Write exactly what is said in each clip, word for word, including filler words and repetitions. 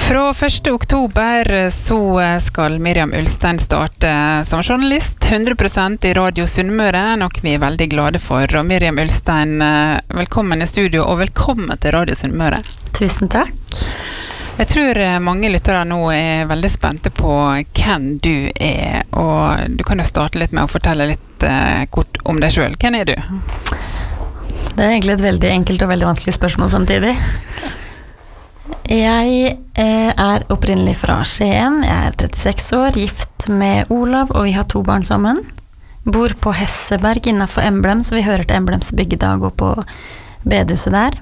Fra første oktober så skal Miriam Ulstein starte som journalist hundre prosent i Radio Sunnmøre, noe vi er veldig glade for. Og Miriam Ulstein, velkommen i studio og velkommen til Radio Sunnmøre. Tusen takk. Jeg tror mange lyttere nå er veldig spente på hvem du er, og du kan jo starte litt med å fortelle litt eh, kort om deg selv. Hvem er du? Det er egentlig et veldig enkelt og veldig vanskelig spørsmål samtidig. Jeg eh, er opprinnelig fra Skien. Jeg er trettiseks år, gift med Olav, og vi har to barn sammen. Bor på Hesseberg innenfor Emblem, så vi hører til Emblems byggedag og på bedehuset der.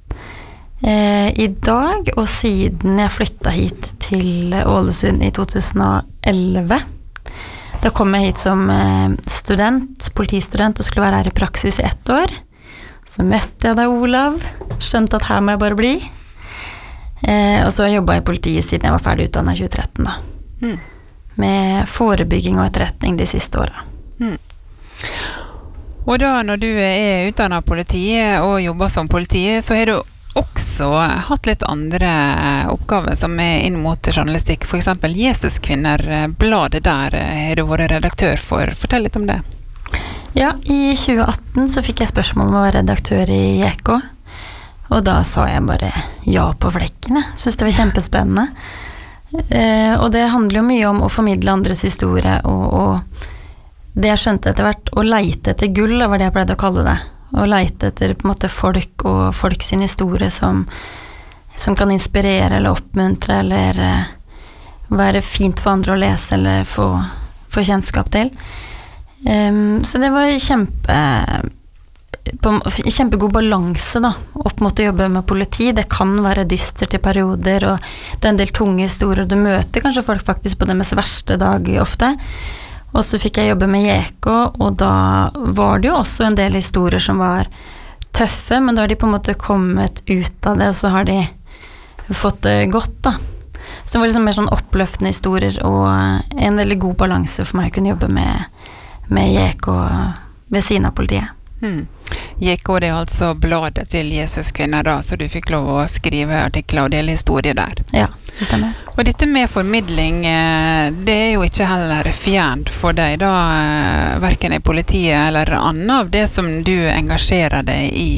Eh, I dag, og siden jeg flyttet hit til Ålesund i to tusen og elleve, da kom jeg hit som eh, student, politistudent, og skulle være her i praksis i ett år. Så møtte jeg da Olav, skjønte at her må jeg bare bli. Eh, og så har jeg jobbet i politiet siden jeg var ferdig utdannet i tjue tretten da. Mm. Med forebygging og etterretning de siste årene. Mm. Og da når du er utdannet politiet og jobber som politiet, så har du også hatt litt andre oppgaver som er inn mot journalistikk. For eksempel Jesuskvinner, bladet der har du vært redaktør for. Fortell litt om det. Ja, i tjue atten så fikk jeg spørsmål om å være redaktør i J K. Og da sa jeg bare ja på flekken. Jeg synes det var kjempespennende. Eh, og det handler jo mye om å formidle andres historie, og, og det jeg skjønte etter hvert, å leite etter gull, var det jeg pleide å kalle det. Å leite etter på en måte folk og folk sin historie som, som kan inspirere eller oppmuntre, eller eh, være fint for andre å lese eller få, få kjennskap til. Um, så det var kjempe på, kjempegod balanse da, opp mot å jobbe med politi. Det kan være dystert i perioder, og det er en del tunge historier, og du møter kanskje folk faktisk på det mest verste dag ofte. Og så fikk jeg jobbe med J K, og da var det jo også en del historier som var tøffe, men da har de på en måte kommet ut av det, og så har de fått det godt da. Så det var liksom mer sånn oppløftende historier, og en veldig god balanse for meg å kunne jobbe med med J K ved siden av politiet. Hmm. J K det er altså bladet til Jesuskvinner da, så du fikk lov å skrive artikler og dele historier der. Ja, det stemmer. Og dette med formidling, det er jo ikke heller fjernt for deg da, hverken i politiet eller annet av det som du engasjerer deg i.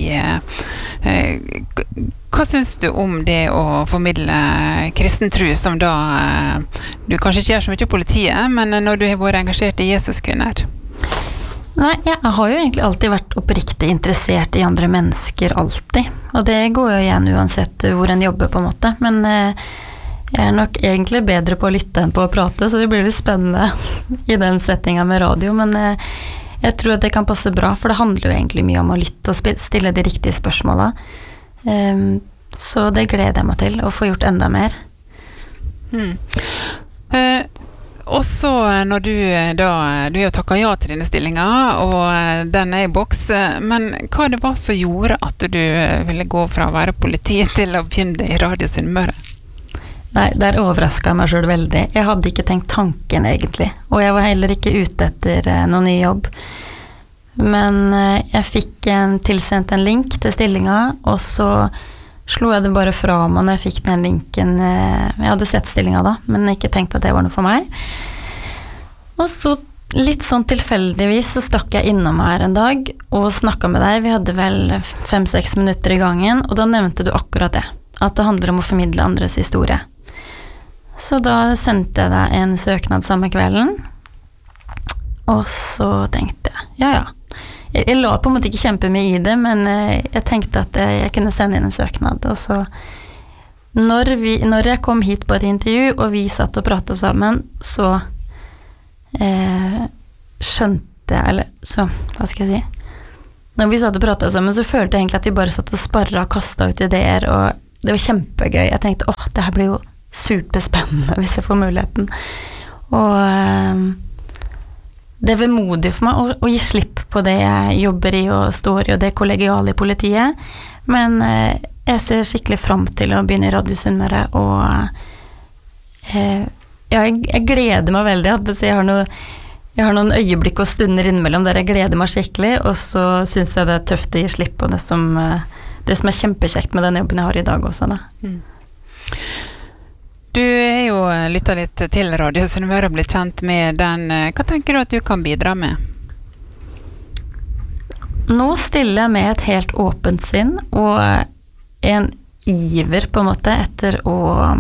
Hva synes du om det å formidle kristen tro, som da du kanskje ikke gjør så mye i politiet, men når du har vært engasjert i Jesuskvinner? Nei, jeg har jo egentlig alltid vært oppriktig interessert i andre mennesker, alltid. Og det går jo igjen uansett hvor en jobber på en måte. Men eh, jeg er nok egentlig bedre på å lytte enn på å prate, så det blir litt spennende i den settingen med radio. Men eh, jeg tror at det kan passe bra, for det handler jo egentlig mye om å lytte og stille de riktige spørsmålene. Um, så det gleder jeg meg til, å få gjort enda mer. Mm. Uh. Og så når du da, du har jo takket ja til dine stillinger, og den er i boks, men hva det var som gjorde at du ville gå fra å være politi til å begynne i Radio Sunnmøre? Nei, der overrasket jeg meg selv veldig. Jeg hadde ikke tenkt tanken egentlig, og jeg var heller ikke ute etter noen ny jobb. Men jeg fikk en, tilsendt en link til stillingen, og så slo jeg det bare fra meg når jeg fikk den linken. Jeg hadde sett stillingen da, men ikke tenkt at det var noe for meg. Og så litt sånn tilfeldigvis så stakk jeg innom her en dag og snakket med deg. Vi hadde vel fem-seks minutter i gangen, og da nevnte du akkurat det. At det handler om å formidle andres historie. Så da sendte jeg deg en søknad samme kvelden. Og så tenkte jeg, ja ja. Jeg la på en måte ikke kjempe mye i det, men jeg tenkte at jeg kunne sende inn en søknad. Og så, når, vi, når jeg kom hit på et intervju, og vi satt og pratet sammen, så eh, skjønte jeg, eller så, hva skal jeg si? Når vi satt og pratet sammen, så følte jeg egentlig at vi bare satt og sparret og kastet ut ideer, og det var kjempegøy. Jeg tenkte, åh, det her blir jo superspennende hvis jeg får muligheten. Og Eh, det er vemodig for meg å, å gi slipp på det jeg jobber i og står i, og det kollegiale i politiet. Men eh, jeg ser skikkelig frem til å begynne i Radio Sunnmøre, og eh, ja, jeg, jeg gleder meg veldig. Jeg har, noe, jeg har noen øyeblikk og stunder innimellom der jeg gleder meg skikkelig, og så synes jeg det er tøft å gi slipp på det som, det som er kjempekjekt med den jobben jeg har i dag også. Da. Mm. Du er jo lyttet litt til Radio Sunnmøre og blitt kjent med den. Hva tenker du at du kan bidra med? Nå stiller jeg med et helt åpent sinn og en iver på en måte etter å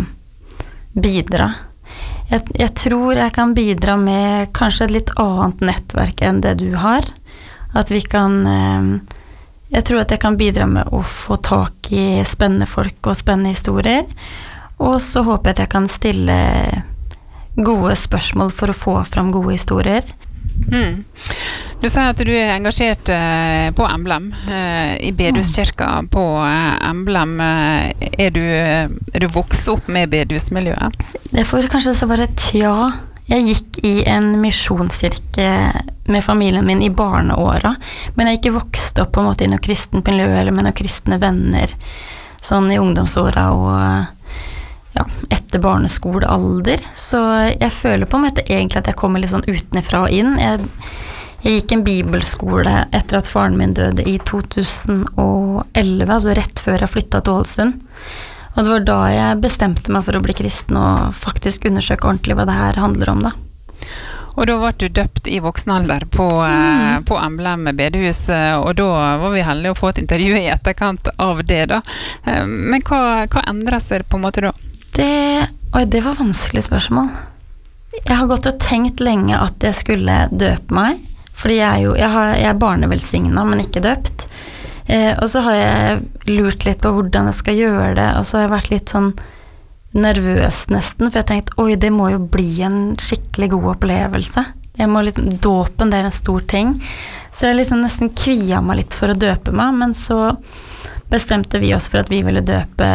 bidra. Jeg, jeg tror jeg kan bidra med kanskje et litt annet nettverk enn det du har. At vi kan Jeg tror at jeg kan bidra med å få tak i spennende folk og spennende historier. Og så håper jeg at jeg kan stille gode spørsmål for å få fram gode historier. Mm. Du sier at du er engasjert eh, på Emblem, eh, i Bedehuskirka på eh, Emblem. Er du, er du vokst opp med bedehusmiljøet? Det får kanskje så være tja. Jeg gikk i en misjonskirke med familien min i barneåra, men jeg ikke vokst opp på en måte i noe kristent miljø eller med noen kristne venner sånn i ungdomsåra og ja, etter barneskolealder. Så jeg føler på en måte egentlig at jeg kommer litt sånn utenfra og inn. Jeg, jeg gikk en bibelskole etter at faren min døde i to tusen og elleve, altså rett før jeg flyttet til Ålesund. Og det var da jeg bestemte meg for å bli kristen og faktisk undersøke ordentlig hva det her handler om da. Og da var du døpt i voksenalder på, mm. eh, på Emblem bedehus, og da var vi heldige å få et intervju i etterkant av det da. Eh, men hva, hva endret seg på en måte da? Det, oi, det var vanskelig spørsmål. Jeg har gått og tenkt lenge at jeg skulle døpe meg, fordi jeg er jo, jeg, har, jeg er barnevelsignet, men ikke døpt. Eh, og så har jeg lurt litt på hvordan jeg skal gjøre det, og så har jeg vært litt sånn nervøs nesten, for jeg tenkte, oi, det må jo bli en skikkelig god opplevelse. Jeg må liksom, dåpen, det er en stor ting. Så jeg liksom nesten kvia meg litt for å døpe meg, men så bestemte vi oss for at vi ville døpe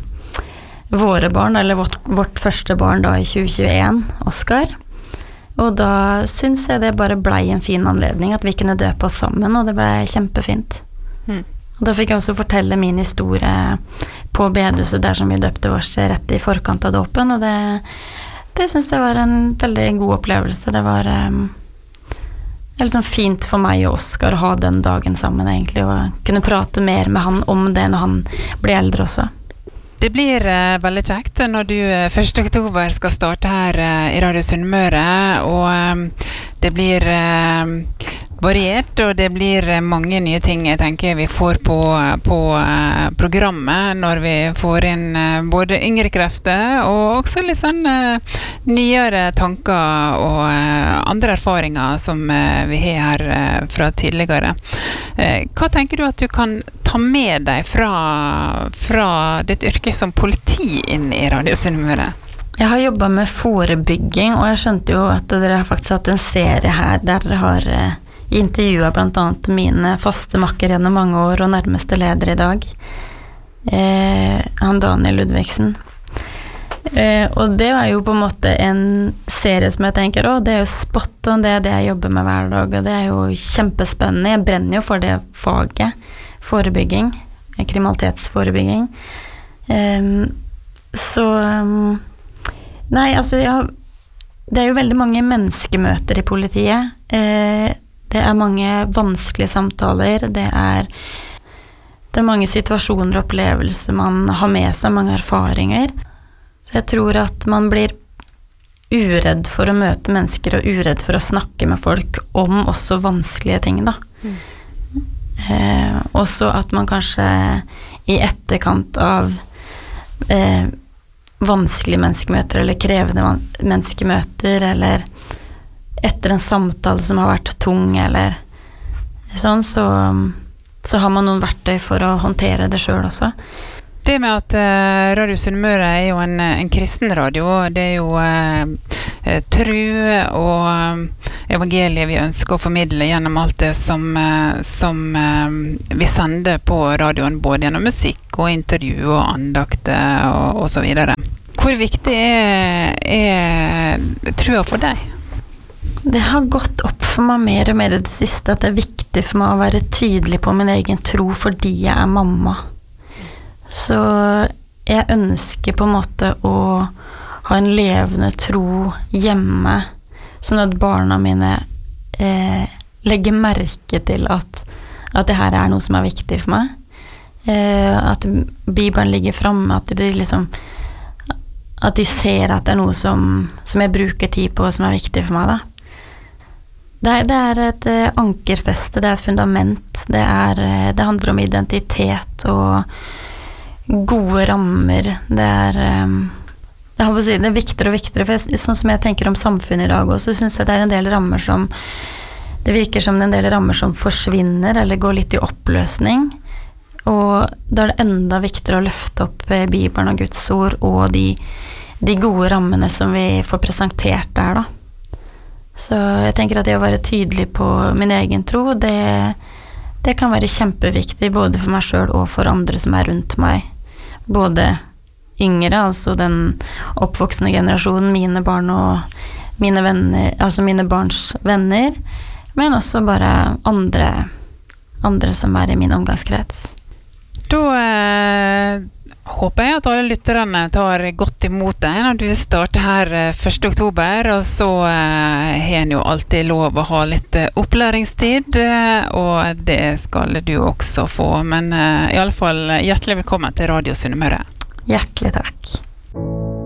våre barn, eller vårt, vårt første barn da i tjue tjueen, Oskar. Og da synes jeg det bare ble en fin anledning at vi kunne døpe oss sammen, og det ble kjempefint. Mm. Og da fikk jeg også fortelle min historie på bedehuset der som vi døpte oss rett i forkant av dåpen, og det, det synes jeg var en veldig god opplevelse. Det var um, liksom fint for meg og Oskar å ha den dagen sammen egentlig, og kunne prate mer med han om det når han ble eldre også. Det blir uh, veldig kjekt når du uh, første oktober skal starte her uh, i Radio Sunnmøre, og um, det blir uh, variert, og det blir mange nye ting jeg tenker vi får på, på uh, programmet når vi får inn uh, både yngre krefter og også litt sånn uh, nyere tanker og uh, andre erfaringer som uh, vi har her uh, fra tidligere. Uh, hva tenker du at du kan ta med deg fra, fra ditt yrke som politi inn i Radio Sunnmøre? Jeg har jobbet med forebygging, og jeg skjønte jo at dere har faktisk hatt en serie her der dere har uh, intervjuet blant annet mine faste makker gjennom mange år og nærmeste leder i dag, eh, han Daniel Ludvigsen. Eh, og det er jo på en måte en serie som jeg tenker, å, det er jo spot on, det er det jeg jobber med hver dag, og det er jo kjempespennende. Jeg brenner jo for det faget, forebygging, kriminalitetsforebygging. Eh, så, um, nei, altså, ja, det er jo veldig mange menneskemøter i politiet. Eh, Det er mange vanskelige samtaler, det er, det er mange situasjoner og opplevelser man har med seg, mange erfaringer. Så jeg tror at man blir uredd for å møte mennesker og uredd for å snakke med folk om også vanskelige ting da. Mm. Eh, også at man kanskje i etterkant av eh, vanskelige menneskemøter eller krevende menneskemøter eller etter en samtale som har vært tung eller sånn, så, så har man noen verktøy for å håndtere det selv også. Det med at uh, Radio Sunnmøre er jo en, en kristen radio, det er jo uh, tru og um, evangeliet vi ønsker å formidle gjennom alt det som, uh, som uh, vi sender på radioen, både gjennom musikk og intervju og andakter og, og så videre. Hvor viktig er, er trua for deg? Det har gått opp for meg mer og mer i det siste at det er viktig for meg å være tydelig på min egen tro fordi jeg er mamma. Så jeg ønsker på en måte å ha en levende tro hjemme, sånn at barna mine eh, legger merke til at, at det her er noe som er viktig for meg. Eh, at Bibelen ligger fremme, at de liksom at de ser at det er noe som, som jeg bruker tid på, som er viktig for meg da. Det er, det er et uh, ankerfeste, det er et fundament, det, er, uh, det handler om identitet og gode rammer, det er, um, jeg håper å si, det er viktigere og viktigere, for jeg, sånn som jeg tenker om samfunnet i dag også, så synes jeg det er en del rammer som, det virker som en del rammer som forsvinner, eller går litt i oppløsning, og da er det enda viktigere å løfte opp uh, Bibelen og Guds ord, og de, de gode rammene som vi får presentert der da. Så jeg tenker at det å være tydelig på min egen tro, det, det kan være kjempeviktig både for meg selv og for andre som er rundt meg. Både yngre, altså den oppvoksende generasjonen, mine barn og mine venner, altså mine barns venner, men også bare andre, andre som er i min omgangskrets. Da eh, håper jeg at alle lytterne tar godt imot deg når du starter her første oktober, og så eh, har en jo alltid lov å ha litt eh, opplæringstid, eh, og det skal du også få. Men eh, i alle fall hjertelig velkommen til Radio Sunnmøre. Hjertelig takk.